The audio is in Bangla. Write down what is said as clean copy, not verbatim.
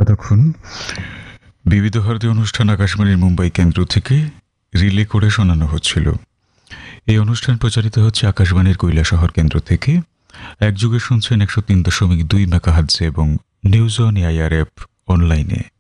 এতক্ষণ বিবিধ ভারতী অনুষ্ঠান আকাশবাণীর মুম্বাই কেন্দ্র থেকে রিলে করে শোনানো হচ্ছিল। এই অনুষ্ঠান প্রচারিত হচ্ছে আকাশবাণীর কৈলাসহর কেন্দ্র থেকে। এক যুগে শুনছেন 103.2 মেগাহার্টজে এবং নিউজ অন এআইআরএফ অনলাইনে।